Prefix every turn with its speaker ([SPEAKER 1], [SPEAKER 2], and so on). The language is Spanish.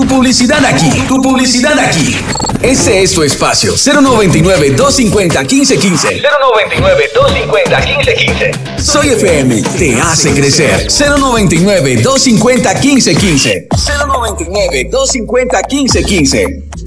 [SPEAKER 1] publicidad aquí, tu publicidad aquí. Ese es tu espacio. 099-250-1515. 099-250-1515. Soy FM, te hace crecer. 099-250-1515. 099-250-1515.